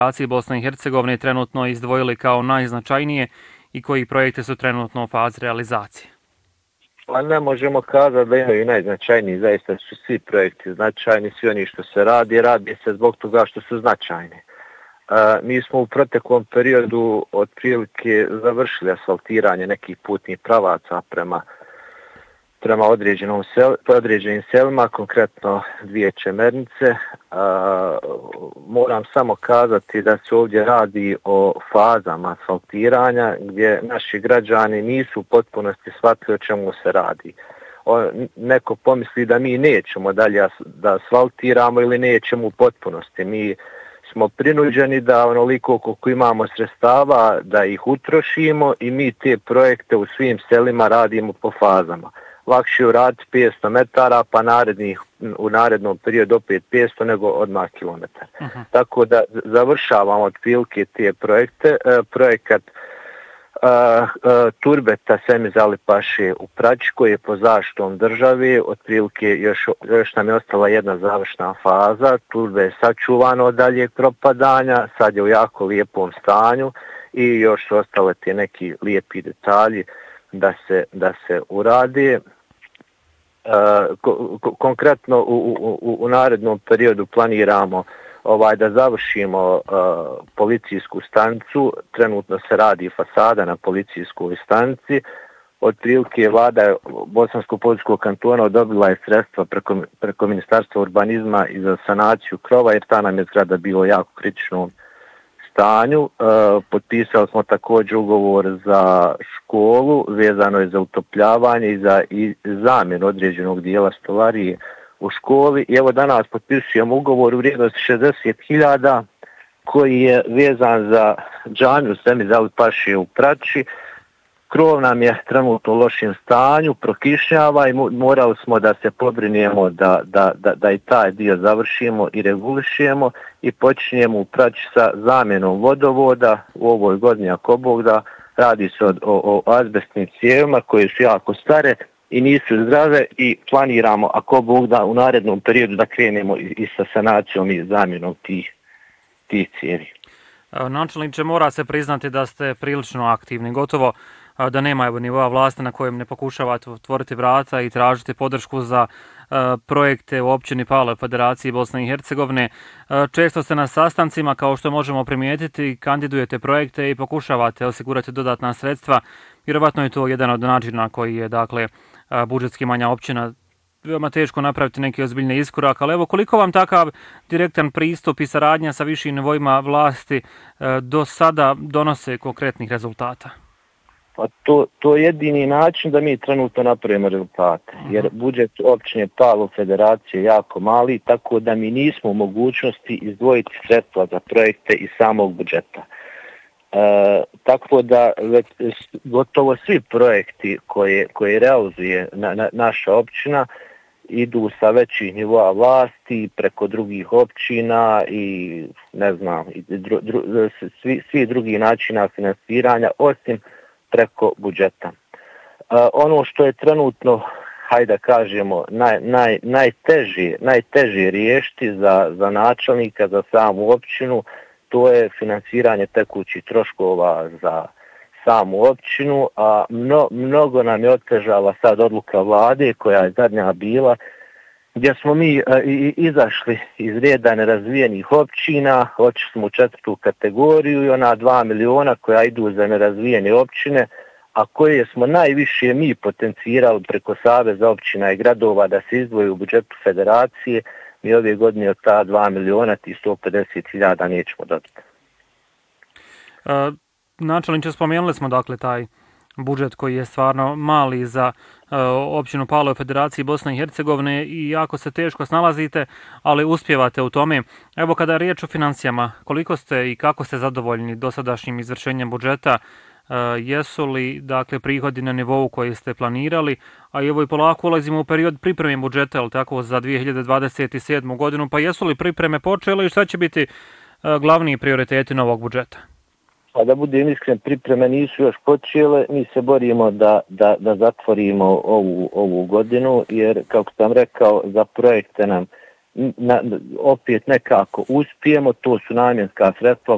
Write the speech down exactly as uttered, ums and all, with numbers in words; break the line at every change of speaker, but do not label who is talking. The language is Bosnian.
Federaciji Bosne i Hercegovine trenutno izdvojili kao najznačajnije i koji projekte su trenutno u fazi realizacije?
Pa ne možemo kazati da imaju najznačajniji, zaista su svi projekti značajni, svi oni što se radi, radi se zbog toga što su značajni. E, mi smo u proteklom periodu otprilike završili asfaltiranje nekih putnih pravaca prema prema određenom sel, određenim selima, konkretno dvije Čemernice. A, moram samo kazati da se ovdje radi o fazama asfaltiranja gdje naši građani nisu u potpunosti shvatili o čemu se radi. O, neko pomisli da mi nećemo dalje da asfaltiramo ili nećemo u potpunosti. Mi smo prinuđeni da onoliko koliko imamo sredstava da ih utrošimo i mi te projekte u svim selima radimo po fazama. Lakše uraditi petsto metara, pa narednih, u narednom periodu opet petsto, nego odmah kilometar. Uh-huh. Tako da završavamo otprilike te projekte. E, projekat e, e, Turbeta Semizalipaše u Praći, koji je po zaštitom države, otprilike još, još nam je ostala jedna završna faza. Turbe je sačuvano od daljeg propadanja, sad je u jako lijepom stanju i još su ostale te neki lijepi detalji da se, da se uradi. Uh, ko, ko, konkretno u, u, u narednom periodu planiramo ovaj, da završimo uh, policijsku stanicu. Trenutno se radi fasada na policijskoj stanici. Otprilike vlada Bosanskog policijskog kantona odobila je sredstva preko, preko Ministarstva urbanizma i za sanaciju krova, jer ta nam je zgrada bilo jako kritično stanju. E, potpisali smo također ugovor za školu, vezano je za utopljavanje i za i zamjenu određenog dijela stolarije u školi. I evo danas potpisujemo ugovor u vrijednosti šezdeset hiljada koji je vezan za džamiju Semizalipaše u Praći. Krov nam je trenutno u lošem stanju, prokišnjava i morali smo da se pobrinijemo da, da, da, da i taj dio završimo i regulišemo i počinjemo u Praći sa zamjenom vodovoda u ovoj godini, ako Bog da. Radi se o, o, o azbestnim cijevima koje su jako stare i nisu zdrave i planiramo, ako Bog da, u narednom periodu da krenemo i, i sa sanacijom i zamjenom tih, tih cijevi.
Načelniče, mora se priznati da ste prilično aktivni, gotovo da nema evo nivoa vlasti na kojem ne pokušavate otvoriti vrata i tražiti podršku za uh, projekte u općini Pale Federaciji Bosne i Hercegovine. Uh, često ste na sastancima, kao što možemo primijetiti, kandidujete projekte i pokušavate osigurati dodatna sredstva. Vjerovatno je to jedan od načina koji je, dakle, uh, budžetski manja općina. Veoma teško napraviti neki ozbiljni iskorak, ali evo koliko vam takav direktan pristup i saradnja sa višim nivoima vlasti uh, do sada donose konkretnih rezultata?
Pa to, to je jedini način da mi trenutno napravimo rezultate, jer budžet općine Pale Federacije je jako mali, tako da mi nismo u mogućnosti izdvojiti sredstva za projekte iz samog budžeta. E, tako da gotovo svi projekti koje, koje realizuje na, na, naša općina idu sa većih nivoa vlasti, preko drugih općina i ne znam, i dru, dru, svi, svi drugi načina finansiranja, osim preko budžeta. Uh, ono što je trenutno, hajde da kažemo, naj, naj, najteže, najteže riješiti za, za načelnika, za samu općinu, to je finansiranje tekućih troškova za samu općinu, a mno, mnogo nam je otežala sad odluka vlade koja je zadnja bila, gdje smo mi uh, i, izašli iz reda nerazvijenih općina, otišli smo u četvrtu kategoriju i ona dva miliona koja idu za nerazvijene općine, a koje smo najviše mi potencirali preko Saveza općina i gradova da se izdvoju u budžetu federacije, mi ove godine od ta dva miliona i sto pedeset hiljada nećemo dobiti.
E, načelniče, spomenuli smo dakle taj budžet koji je stvarno mali za uh, općinu Pale u Federaciji Bosne i Hercegovine i jako se teško snalazite, ali uspijevate u tome. Evo kada je riječ o financijama, koliko ste i kako ste zadovoljni dosadašnjim izvršenjem budžeta? Uh, jesu li dakle prihodi na nivou koji ste planirali, a evo i polako ulazimo u period pripreme budžeta, ali tako za dvije hiljade dvadeset sedmu godinu, pa jesu li pripreme počele i šta će biti uh, glavni prioriteti novog budžeta?
Pa da budem iskren, pripreme nisu još počele, mi se borimo da, da, da zatvorimo ovu, ovu godinu, jer kako sam rekao, za projekte nam na, opet nekako uspijemo, to su namjenska sredstva